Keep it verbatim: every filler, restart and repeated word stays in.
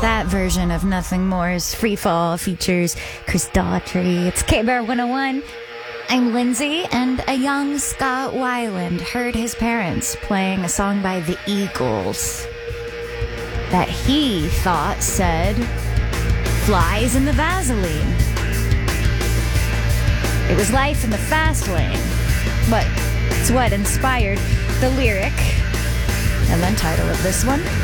That version of Nothing More's Free Fall features Chris Daughtry. It's K-Bear one oh one. I'm Lindsay, and a young Scott Weiland heard his parents playing a song by the Eagles that he thought said, "Flies in the Vaseline." It was life in the fast lane, but it's what inspired the lyric and then title of this one.